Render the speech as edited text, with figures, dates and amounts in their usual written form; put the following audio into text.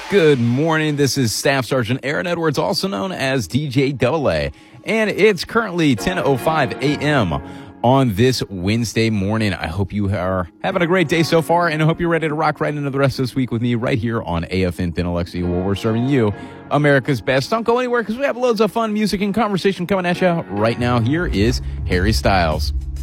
Good morning. This is Staff Sergeant Aaron Edwards, also known as DJ AA, and it's currently 10:05 a.m. on this Wednesday morning. I hope you are having a great day so far, and I hope you're ready to rock right into the rest of this week with me right here on AFN Thin Alexia, where we're serving you America's best. Don't go anywhere because we have loads of fun music and conversation coming at you right now. Here is Harry Styles.